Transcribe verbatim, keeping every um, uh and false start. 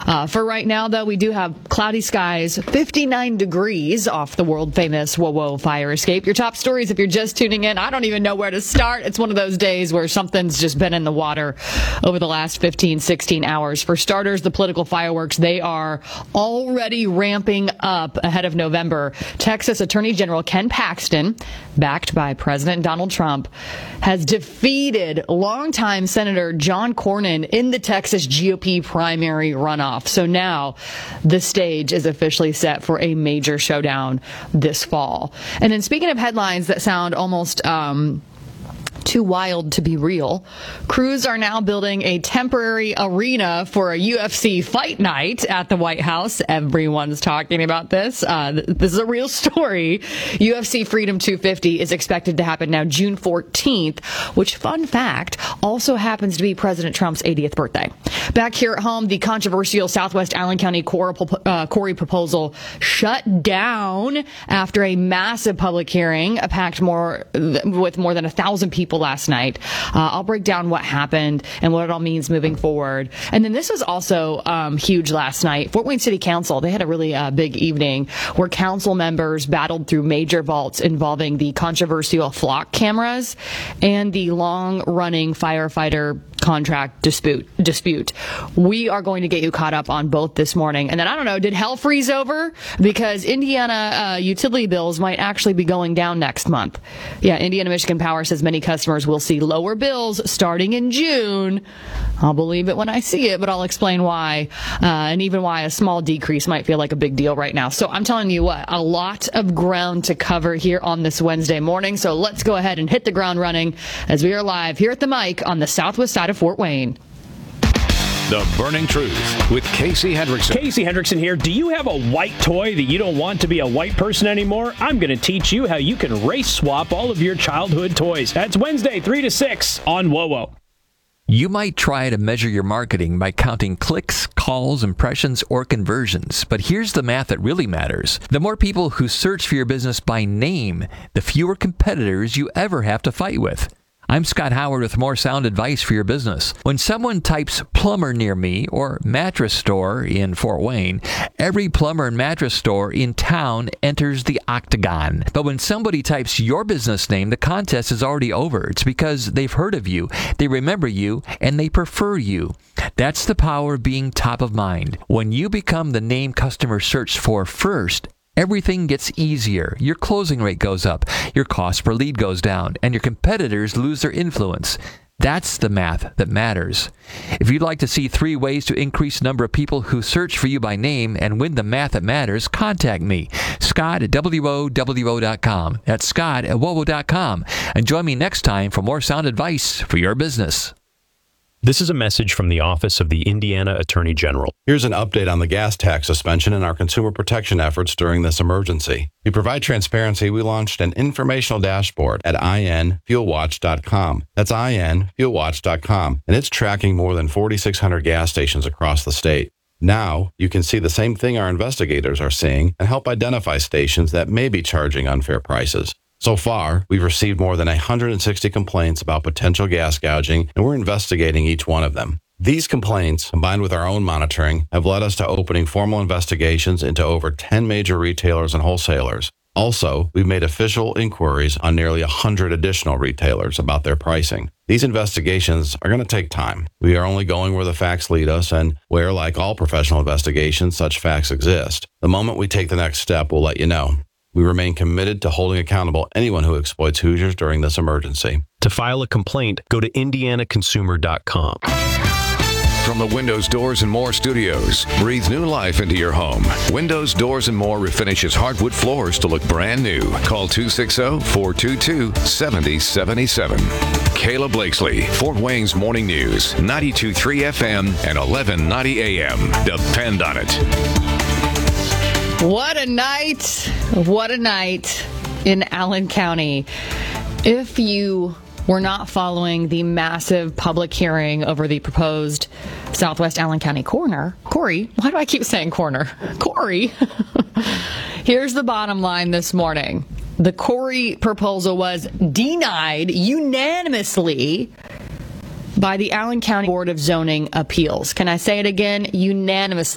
Uh, for right now, though, we do have cloudy skies, fifty-nine degrees off the world-famous Whoa Whoa fire escape. Your top stories, if you're just tuning in, I don't even know where to start. It's one of those days where something's just been in the water over the last fifteen, sixteen hours. For starters, the political fireworks, they are already ramping up ahead of November. Texas Attorney General Ken Paxton, backed by President Donald Trump, has defeated longtime Senator John Cornyn in the Texas G O P primary runoff. So now the stage is officially set for a major showdown this fall. And then speaking of headlines that sound almost um too wild to be real, crews are now building a temporary arena for a U F C fight night at the White House. Everyone's talking about this. Uh, this is a real story. U F C Freedom two fifty is expected to happen now June fourteenth, which, fun fact, also happens to be President Trump's eightieth birthday. Back here at home, the controversial Southwest Allen County Corey proposal shut down after a massive public hearing, packed more with more than a thousand people last night. Uh, I'll break down what happened and what it all means moving forward. And then this was also um, huge last night. Fort Wayne City Council, they had a really uh, big evening where council members battled through major vaults involving the controversial flock cameras and the long-running firefighter contract dispute. dispute. We are going to get you caught up on both this morning. And then, I don't know, did hell freeze over? Because Indiana uh, utility bills might actually be going down next month. Yeah, Indiana Michigan Power says many customers will see lower bills starting in June. I'll believe it when I see it, but I'll explain why, uh, and even why a small decrease might feel like a big deal right now. So I'm telling you what, a lot of ground to cover here on this Wednesday morning. So let's go ahead and hit the ground running as we are live here at the mic on the southwest side of Fort Wayne. The Burning Truth with Casey Hendrickson. Casey Hendrickson here. Do you have a white toy that you don't want to be a white person anymore? I'm going to teach you how you can race swap all of your childhood toys. That's Wednesday, three to six on Whoa Whoa. You might try to measure your marketing by counting clicks, calls, impressions, or conversions. But here's the math that really matters. The more people who search for your business by name, the fewer competitors you ever have to fight with. I'm Scott Howard with more sound advice for your business. When someone types plumber near me or mattress store in Fort Wayne, every plumber and mattress store in town enters the octagon. But when somebody types your business name, the contest is already over. It's because they've heard of you, they remember you, and they prefer you. That's the power of being top of mind. When you become the name customers search for first, everything gets easier. Your closing rate goes up, your cost per lead goes down, and your competitors lose their influence. That's the math that matters. If you'd like to see three ways to increase the number of people who search for you by name and win the math that matters, contact me, Scott at W O W O dot com. That's Scott at W O W O dot com. And join me next time for more sound advice for your business. This is a message from the Office of the Indiana Attorney General. Here's an update on the gas tax suspension and our consumer protection efforts during this emergency. To provide transparency, we launched an informational dashboard at I N fuel watch dot com. That's I N fuel watch dot com, and it's tracking more than forty-six hundred gas stations across the state. Now, you can see the same thing our investigators are seeing and help identify stations that may be charging unfair prices. So far, we've received more than one hundred sixty complaints about potential gas gouging, and we're investigating each one of them. These complaints, combined with our own monitoring, have led us to opening formal investigations into over ten major retailers and wholesalers. Also, we've made official inquiries on nearly one hundred additional retailers about their pricing. These investigations are going to take time. We are only going where the facts lead us and where, like all professional investigations, such facts exist. The moment we take the next step, we'll let you know. We remain committed to holding accountable anyone who exploits Hoosiers during this emergency. To file a complaint, go to indiana consumer dot com. From the Windows, Doors, and More studios, breathe new life into your home. Windows, Doors, and More refinishes hardwood floors to look brand new. Call two six zero, four two two, seven zero seven seven. Kayla Blakesley, Fort Wayne's Morning News, ninety-two point three F M and eleven ninety A M. Depend on it. What a night. What a night in Allen County. If you were not following the massive public hearing over the proposed Southwest Allen County coroner, Corey, why do I keep saying coroner? Corey. Here's the bottom line this morning. The Corey proposal was denied unanimously by the Allen County Board of Zoning Appeals. Can I say it again? Unanimously.